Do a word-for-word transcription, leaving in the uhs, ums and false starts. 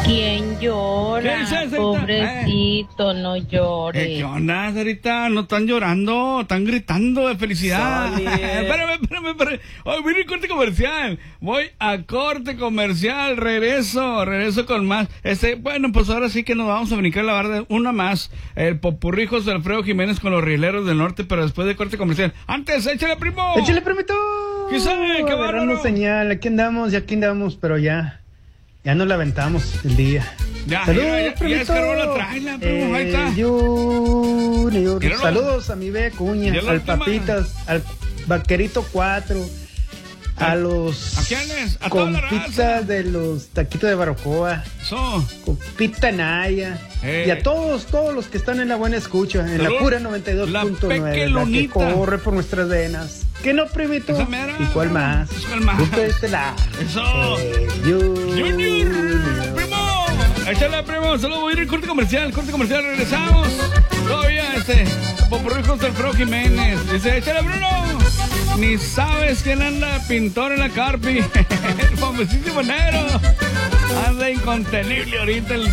¿Quién llora? ¿Qué dices, Sarita? Pobrecito, Eh. no llore. Eh, ¿Qué onda, Sarita? No están llorando, están gritando de felicidad. Soli. espérame, espérame, espérame. Hoy voy a ir a corte comercial. Voy a corte comercial. Regreso, regreso con más. Este, bueno, pues ahora sí que nos vamos a brincar la barra. Una más. El popurrí José Alfredo Jiménez con los Rieleros del Norte, pero después de corte comercial. Antes, échale, primo. ¡Échale, primito! ¿Qué sabe? ¡Qué bárbaro! Agarrando señal, aquí andamos, ya aquí andamos, pero ya, ya nos la aventamos el día. Ya, Saludos, ya, ya, ya primito. descargó la traila, primo, ahí está. Junior. Míralo. Saludos a mi B. Cuña, Ya la al última. Papitas, al Vaquerito cuatro, a los ¿A quiénes? A toda la raza. compitas de los taquitos de Baracoa, So, compita Naya, Eh. y a todos, todos los que están en la buena escucha, en Salud. la pura noventa y dos punto La nueve, la que pequelonita. corre por nuestras venas. ¿Qué no, primito? Esa mera, ¿Y cuál primo. más? ¿Cuál más? Busca de este lado. Eso. Eh, Junior. Junior, primo. Échale, primo. Solo voy a ir al corte comercial. Corte comercial, regresamos. Todavía este. Popurrí José Alfredo Jiménez. Dice, échale, Bruno. Ni sabes quién anda pintor en la Carpi. El famosísimo negro. Anda incontenible ahorita el